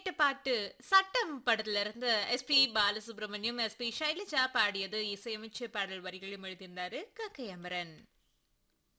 கேட்ட பாட்டு சட்டம் படத்துல இருந்து எஸ்பி பாலசுப்ரமணியம் எஸ்பி சைலஜா பாடியது இசையமைச்ச பாடல் வரிகளையும் எழுதியிருந்தாரு கங்கை அமரன்.